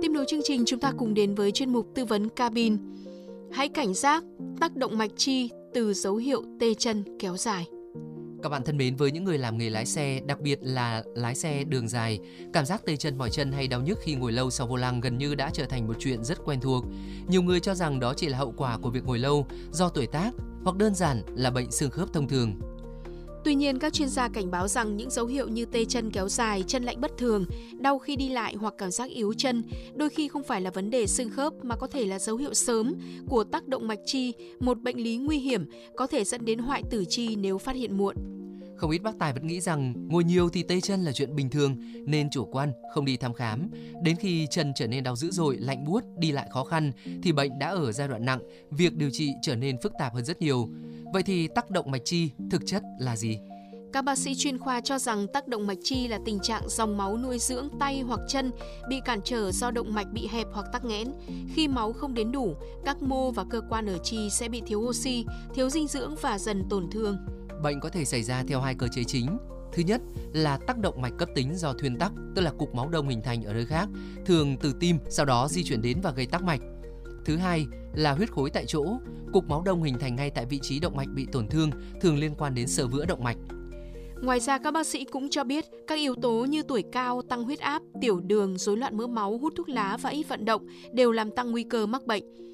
Tiếp nối chương trình, chúng ta cùng đến với chuyên mục tư vấn cabin. Hãy cảnh giác tắc động mạch chi từ dấu hiệu tê chân kéo dài. Các bạn thân mến, với những người làm nghề lái xe, đặc biệt là lái xe đường dài, cảm giác tê chân mỏi chân hay đau nhức khi ngồi lâu sau vô lăng gần như đã trở thành một chuyện rất quen thuộc. Nhiều người cho rằng đó chỉ là hậu quả của việc ngồi lâu do tuổi tác hoặc đơn giản là bệnh xương khớp thông thường. Tuy nhiên, các chuyên gia cảnh báo rằng những dấu hiệu như tê chân kéo dài, chân lạnh bất thường, đau khi đi lại hoặc cảm giác yếu chân đôi khi không phải là vấn đề xương khớp mà có thể là dấu hiệu sớm của tắc động mạch chi, một bệnh lý nguy hiểm có thể dẫn đến hoại tử chi nếu phát hiện muộn. Không ít bác tài vẫn nghĩ rằng ngồi nhiều thì tê chân là chuyện bình thường nên chủ quan không đi thăm khám. Đến khi chân trở nên đau dữ dội, lạnh buốt, đi lại khó khăn thì bệnh đã ở giai đoạn nặng, việc điều trị trở nên phức tạp hơn rất nhiều. Vậy thì tắc động mạch chi thực chất là gì? Các bác sĩ chuyên khoa cho rằng tắc động mạch chi là tình trạng dòng máu nuôi dưỡng tay hoặc chân bị cản trở do động mạch bị hẹp hoặc tắc nghẽn. Khi máu không đến đủ, các mô và cơ quan ở chi sẽ bị thiếu oxy, thiếu dinh dưỡng và dần tổn thương. Bệnh có thể xảy ra theo hai cơ chế chính. Thứ nhất là tắc động mạch cấp tính do thuyên tắc, tức là cục máu đông hình thành ở nơi khác, thường từ tim, sau đó di chuyển đến và gây tắc mạch. Thứ hai là huyết khối tại chỗ, cục máu đông hình thành ngay tại vị trí động mạch bị tổn thương, thường liên quan đến xơ vữa động mạch. Ngoài ra, các bác sĩ cũng cho biết các yếu tố như tuổi cao, tăng huyết áp, tiểu đường, rối loạn mỡ máu, hút thuốc lá và ít vận động đều làm tăng nguy cơ mắc bệnh.